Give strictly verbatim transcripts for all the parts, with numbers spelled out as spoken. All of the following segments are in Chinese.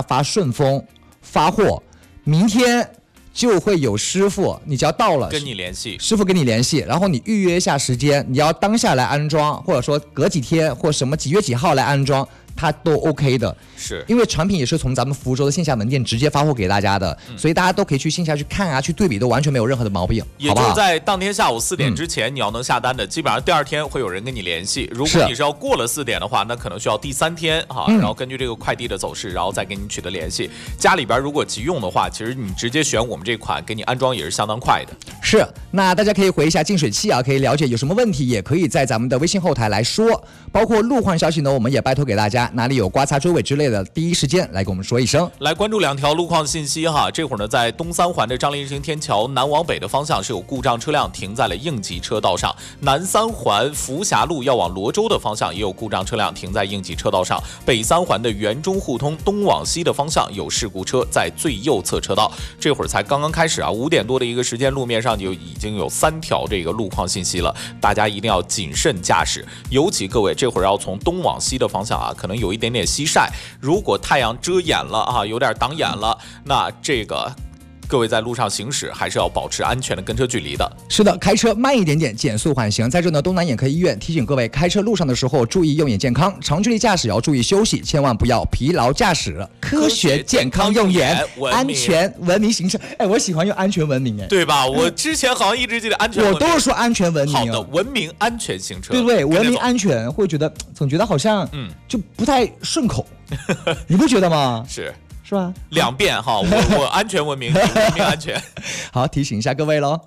发顺丰发货，明天就会有师傅，你只要到了跟你联系， 师傅跟你联系，然后你预约一下时间，你要当下来安装，或者说隔几天或什么几月几号来安装，它都 OK 的。 是因为产品也是从咱们福州的线下门店直接发货给大家的，嗯、所以大家都可以去线下去看啊，去对比，都完全没有任何的毛病。 也就是在当天下午四点之前，你要能下单的，嗯、基本上第二天会有人跟你联系。如果你是要过了四点的话，那可能需要第三天哈，嗯、然后根据这个快递的走势，然后再跟你取得联系。家里边如果急用的话，其实你直接选我们这款，给你安装也是相当快的。 是，那大家可以回一下净水器啊，可以了解有什么问题，也可以在咱们的微信后台来说。包括路况消息呢，我们也拜托给大家，哪里有刮擦追尾之类的，第一时间来跟我们说一声。 来关注两条路况信息哈，这会儿呢，在东三环的张立新天桥南往北的方向是有故障车辆停在了应急车道上，南三环福霞路要往罗州的方向也有故障车辆停在应急车道上，北三环的园中互通东往西的方向有事故车在最右侧车道。这会儿才刚刚开始啊，五点多的一个时间，路面上就已经有三条这个路况信息了，大家一定要谨慎驾驶，尤其各位这会儿要从东往西的方向啊，可能有一点点西晒，如果太阳遮掩了啊，有点挡眼了，那这个各位在路上行驶还是要保持安全的跟车距离的。 是的，开车慢一点点，减速缓行。在这呢，东南眼科医院提醒各位，开车路上的时候注意用眼健康，长距离驾驶要注意休息，千万不要疲劳驾驶。科学健康用眼，安全文明行车。哎，我喜欢用安全文明，哎， 对吧？我之前好像一直记得安全文明， 我都是说安全文明。 好的，文明安全行车， 对不对？文明安全，会觉得总觉得好像嗯就不太顺口，你不觉得吗？ 是。 是吧？ 两遍哈，我我安全文明，文明安全。 好，提醒一下各位喽。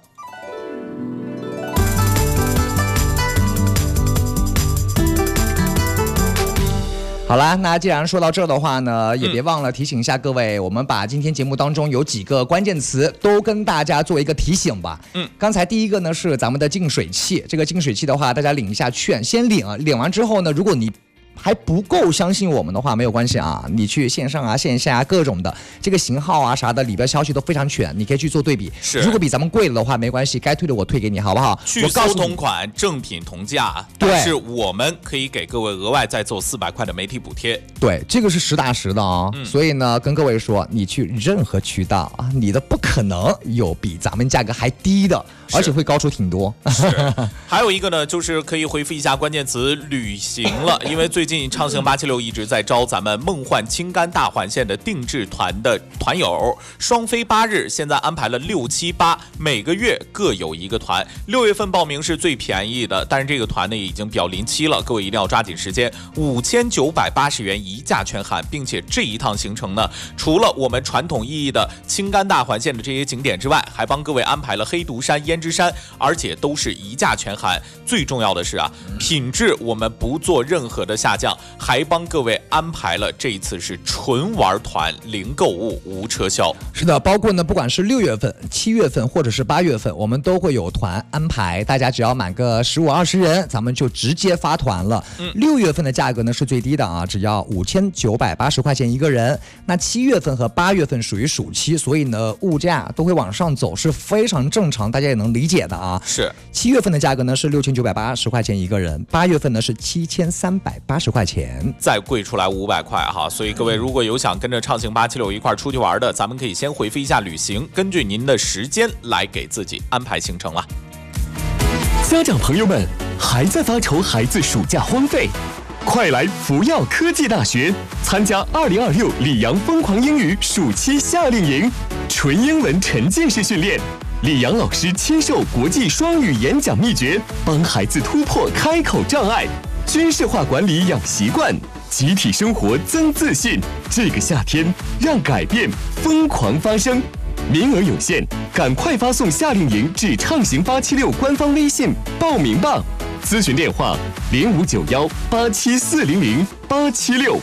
好啦，那既然说到这儿的话呢，也别忘了提醒一下各位，嗯、我们把今天节目当中有几个关键词都跟大家做一个提醒吧。嗯，刚才第一个呢是咱们的净水器，这个净水器的话，大家领一下券，先领，领完之后呢，如果你还不够相信我们的话，没有关系啊，你去线上啊、线下啊各种的这个型号啊啥的里边消息都非常全，你可以去做对比。 是， 如果比咱们贵了的话，没关系，该退的我退给你，好不好？ 去搜同款，正品同价，但是我们可以给各位额外再做四百块的媒体补贴。 对，这个是实打实的啊、哦嗯。所以呢，跟各位说，你去任何渠道啊，你的不可能有比咱们价格还低的，而且会高出挺多。 是，还有一个呢，就是可以回复一下关键词旅行了，因为最近。最近畅行八七六一直在招咱们梦幻青甘大环线的定制团的团友，双飞八日，现在安排了六七八，每个月各有一个团。六月份报名是最便宜的，但是这个团呢已经表临期了，各位一定要抓紧时间，五千九百八十元一价全含，并且这一趟行程呢，除了我们传统意义的青甘大环线的这些景点之外，还帮各位安排了黑独山、胭脂山，而且都是一价全含。最重要的是啊，品质我们不做任何的下降，还帮各位安排了这一次是纯玩团，零购物无车销。 是的，包括呢不管是六月份、七月份或者是八月份，我们都会有团安排，大家只要满个十五二十人，咱们就直接发团了。嗯，六月份的价格呢是最低的啊，只要五千九百八十块钱一个人。那七月份和八月份属于暑期，所以呢物价都会往上走，是非常正常，大家也能理解的啊。 是， 七月份的价格呢是六千九百八十块钱一个人，八月份呢是七千三百八十块钱。 再贵出来五百块哈，所以各位如果有想跟着畅行八七六一块出去玩的，咱们可以先回复一下旅行，根据您的时间来给自己安排行程了。 家长朋友们还在发愁孩子暑假荒废？快来福耀科技大学参加二零二六里昂疯狂英语暑期夏令营，纯英文沉浸式训练。李阳老师亲授国际双语演讲秘诀，帮孩子突破开口障碍。军事化管理养习惯，集体生活增自信。这个夏天，让改变疯狂发生。名额有限，赶快发送夏令营至畅行八七六官方微信报名吧。咨询电话零五九幺八七四零零八七六。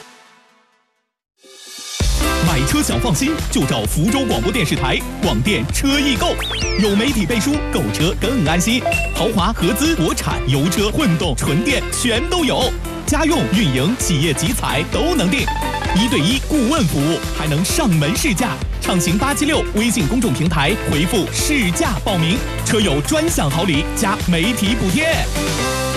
买车想放心，就找福州广播电视台广电车易购，有媒体背书，购车更安心。豪华、合资、国产、油车、混动、纯电全都有，家用、运营、企业集采都能定，一对一顾问服务，还能上门试驾。畅行八七六微信公众平台回复试驾报名，车友专享好礼加媒体补贴。